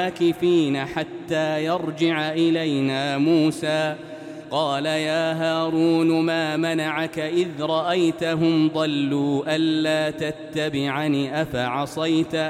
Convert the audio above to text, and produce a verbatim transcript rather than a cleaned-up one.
عاكفين حتى يرجع إلينا موسى. قال يا هارون ما منعك إذ رأيتهم ضلوا ألا تتبعني أفعصيت